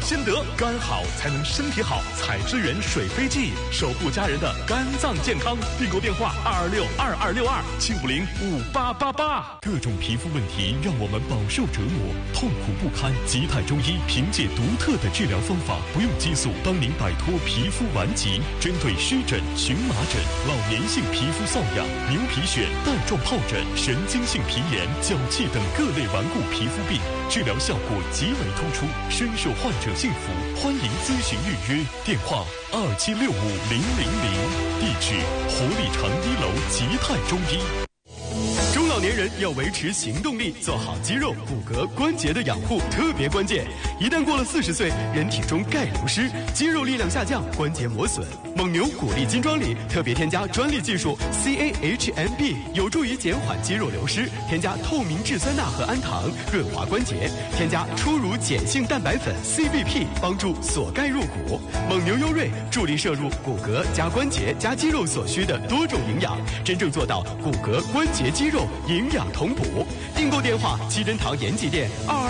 先得，肝好才能身体好。采之源水飞剂，守护家人的肝脏健康。订购电话2262262，7505888。各种皮肤问题让我们饱受折磨，痛苦不堪。吉泰中医凭借独特的治疗方法，不用激素，帮您摆脱皮肤顽疾。针对湿疹、荨麻疹、老年性皮肤瘙痒、牛皮癣、带状疱疹、神经性皮炎、脚气等各类顽固皮肤病，治疗效果极为突出，深受患者信服。欢迎咨询预约，电话27650000，地址活力城1楼吉泰中医。中老年人要维持行动力，做好肌肉、骨骼、关节的养护特别关键。一旦过了40岁，人体中钙流失，肌肉力量下降，关节磨损。蒙牛骨力金装里特别添加专利技术 CAHMB， 有助于减缓肌肉流失。添加透明质酸钠和氨糖，润滑关节。添加初乳碱性蛋白粉 CBP， 帮助锁钙入骨。蒙牛优瑞助力摄入骨骼加关节加肌肉所需的多种营养，真正做到骨骼、关节、肌肉营养同补。订购电话：七珍堂延吉店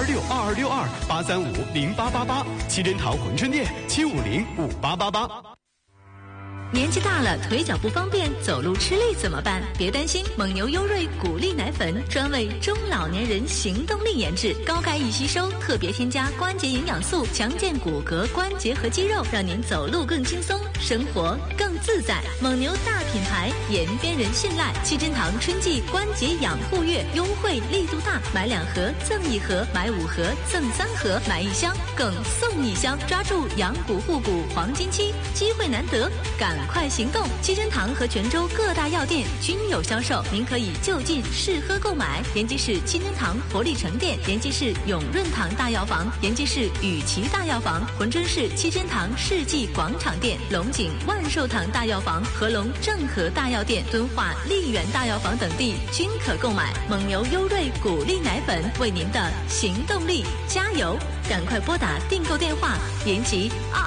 2262262，8350888；七珍堂珲春店7505888。 年纪大了，腿脚不方便，走路吃力怎么办？别担心，蒙牛优瑞骨力奶粉专为中老年人行动力研制，高钙易吸收，特别添加关节营养素，强健骨骼、关节和肌肉，让您走路更轻松，生活更自在。蒙牛大品牌，延边人信赖。七珍堂春季关节养护月优惠力度大，买2盒赠1盒，买5盒赠3盒，买1箱更送1箱，抓住养骨护骨黄金期，机会难得，赶快行动！七珍堂和泉州各大药店均有销售，您可以就近试喝购买。延吉市七珍堂活力城店、延吉市永润堂大药房、延吉市雨琦大药房、珲春市七珍堂世纪广场店、龙井万寿堂大药房、合龙正和大药店、敦化丽园大药房等地均可购买。蒙牛优瑞骨力奶粉，为您的行动力加油！赶快拨打订购电话：延吉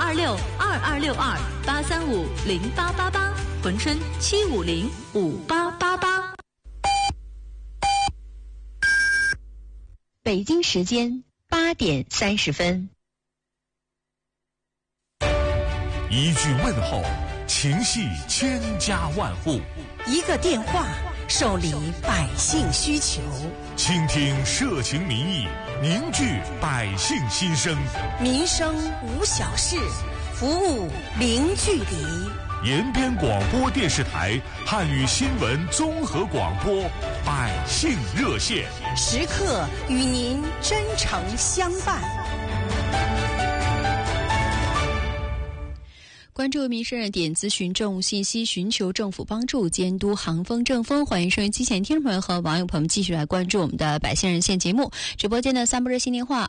2262262，8350888，珲春7505888。 北京时间8点30分。 一句问候，情系千家万户； 一个电话，受理百姓需求。 倾听社情民意，凝聚百姓心声。 民生无小事，服务零距离。 延边广播电视台汉语新闻综合广播百姓热线， 时刻与您真诚相伴。 关注民生热点，咨询政务信息，寻求政府帮助，监督行风政风。欢迎收音机前听众朋友和网友朋友们继续来关注我们的百姓热线节目。直播间的3部热线电话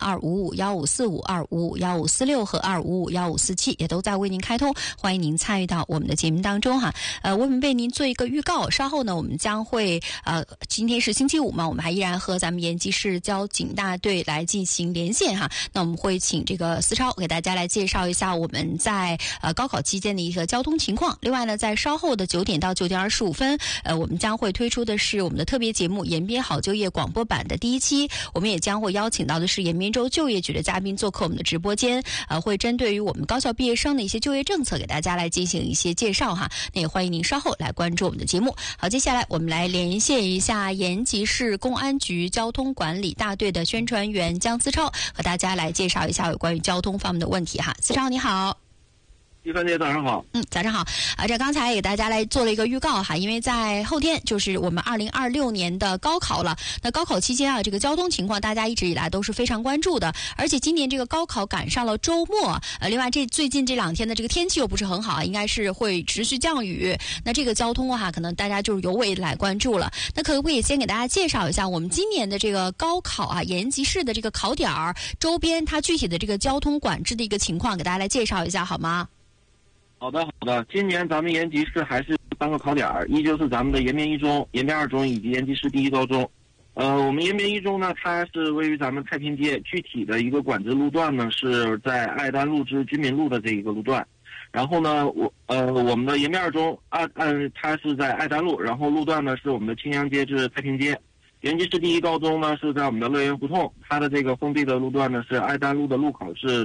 2551545、2551546和2551547也都在为您开通，欢迎您参与到我们的节目当中哈。我们为您做一个预告，稍后呢我们将会今天是星期五嘛，我们还依然和咱们延吉市交警大队来进行连线哈。那我们会请这个思超给大家来介绍一下我们在高考期间的一个交通情况。另外呢，在稍后的9点到9点25分，我们将会推出的是我们的特别节目延边好就业广播版的第1期，我们也将会邀请到的是延边州就业局的嘉宾做客我们的直播间，会针对于我们高校毕业生的一些就业政策给大家来进行一些介绍哈。那也欢迎您稍后来关注我们的节目。好，接下来我们来连线一下延吉市公安局交通管理大队的宣传员江思超，和大家来介绍一下有关于交通方面的问题哈。思超你好。 一帆姐早上好。 早上好。这刚才也给大家来做了一个预告哈，因为在后天就是我们2026年的高考了。那高考期间啊，这个交通情况大家一直以来都是非常关注的，而且今年这个高考赶上了周末，另外最近这2天的这个天气又不是很好，应该是会持续降雨。那这个交通啊，可能大家就是尤为来关注了。那可不可以先给大家介绍一下我们今年的这个高考啊，延吉市的这个考点周边它具体的这个交通管制的一个情况，给大家来介绍一下好吗？ 好的，今年咱们延吉市还是3个考点，依旧是咱们的延边一中、延边二中以及延吉市第一高中。我们延边一中呢，它是位于咱们太平街，具体的一个管制路段呢是在爱丹路至军民路的这一个路段。然后呢，我们的延边二中它是在爱丹路，然后路段呢是我们的青阳街至太平街。延吉市第一高中呢是在我们的乐园胡同，它的这个封闭的路段呢是爱丹路的路口是